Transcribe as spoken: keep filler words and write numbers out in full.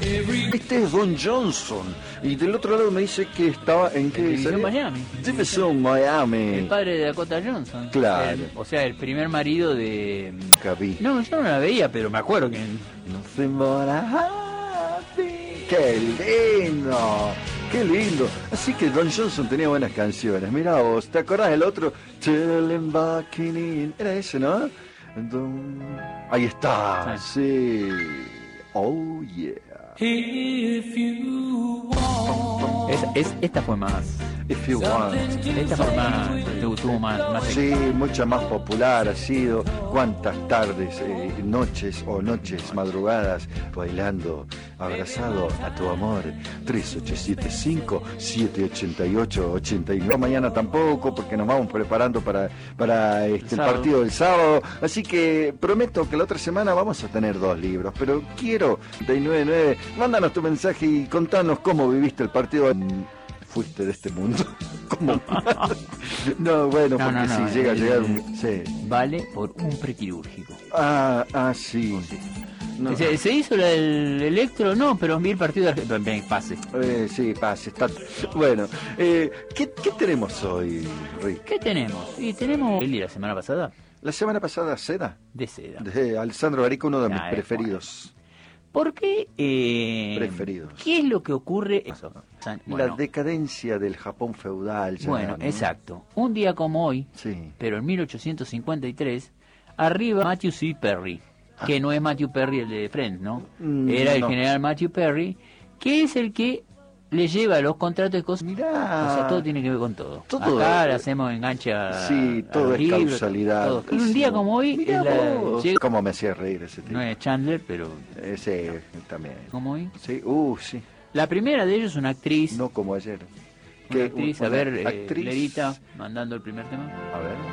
Este es Don Johnson. Y del otro lado me dice que estaba en qué División Miami. División Miami. El padre de Dakota Johnson. Claro. El, o sea, el primer marido de... Cabí. No, yo no la veía, pero me acuerdo que... Nothing but a happy. ¡Qué lindo! ¡Qué lindo! Así que Don Johnson tenía buenas canciones. Mira vos, ¿te acordás del otro? Till I'm back in... Era ese, ¿no? Don... Ahí está, sí. Oh, yeah. If you want. Es, es, esta fue más. If you want. Esta fue más. Tuvo, tuvo más, más. Sí, mucha más popular ha sido. Cuántas tardes, eh, noches o noches, madrugadas, bailando, abrazado a tu amor. tres ocho siete cinco, siete ocho ocho, ocho nueve. No, mañana tampoco, porque nos vamos preparando para, para este, el, el partido del sábado. Así que prometo que la otra semana vamos a tener dos libros. Pero quiero, nueve nueve, mándanos tu mensaje y contanos cómo viviste el partido. Fuiste de este mundo. ¿Cómo? No, bueno, no, porque no, no, si llega el, a llegar un... Sí. Vale por un prequirúrgico. Ah, ah, sí. No. ¿Se, ¿Se hizo el electro? No, pero vi el partido de... Pase. Eh, sí, pase. Está... Bueno, eh, ¿qué, ¿qué tenemos hoy, Rick? ¿Qué tenemos? Y tenemos el de la semana pasada. La semana pasada, Seda. De Seda. De Alessandro Barico, uno de mis ah, preferidos. ¿Por qué? Eh, Preferidos. ¿Qué es lo que ocurre? Eso. Bueno, la decadencia del Japón feudal. Ya, bueno, ¿no? exacto. Un día como hoy, sí. pero en mil ochocientos cincuenta y tres, arriba Matthew C. Perry, ah. que no es Matthew Perry el de Friends, ¿no? Mm, Era el no. general Matthew Perry, que es el que le lleva los contratos de cosas. Mirá. O sea, todo tiene que ver con todo. todo Acá le hacemos enganche a. Sí, todo a es libros, causalidad. Todo. Y un día como hoy. Es la, llega... ¿Cómo me hacía reír ese tipo? No es Chandler, pero. Ese también. ¿Como hoy? Sí, uh, sí. La primera de ellos es una actriz. No como ayer. Una actriz, una a ver, actriz... eh, Lerita, mandando el primer tema. A ver.